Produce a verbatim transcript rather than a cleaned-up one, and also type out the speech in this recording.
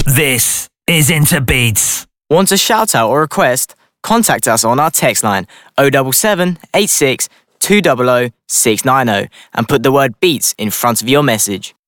This is Into Beats. Want a shout out or request? Contact us on our text line oh seven seven, eight six, two zero zero, six nine zero and put the word beats in front of your message.